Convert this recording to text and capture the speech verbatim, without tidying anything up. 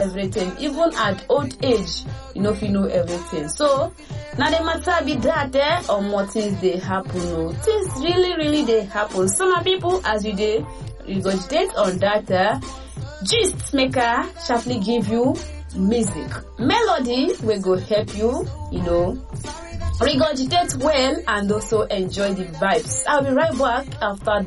everything. Even at old age, you know if you know everything. So now the matter be that eh, or more things they happen. No, things really, really they happen. Some people as you did regurgitate on that eh, gist maker sharply give you music. Melody will go help you, you know, regurgitate well and also enjoy the vibes. I'll be right back after